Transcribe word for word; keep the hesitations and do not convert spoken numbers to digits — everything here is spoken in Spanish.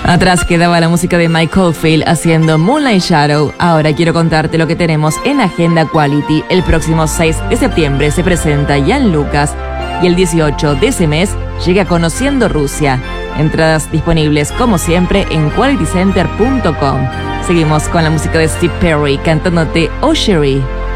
Atrás quedaba la música de Mike Oldfield haciendo Moonlight Shadow. Ahora quiero contarte lo que tenemos en Agenda Quality. El próximo seis de septiembre se presenta Jan Lucas y el dieciocho de ese mes llega Conociendo Rusia. Entradas disponibles como siempre en quality center punto com. Seguimos con la música de Steve Perry cantándote Oh Sherry.